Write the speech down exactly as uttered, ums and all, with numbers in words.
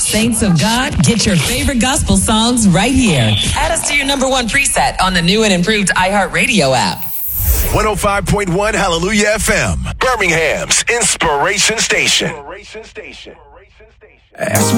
Saints of God, get your favorite gospel songs right here. Add us to your number one preset on the new and improved iHeartRadio app. one oh five point one Hallelujah F M, Birmingham's Inspiration Station. Ask me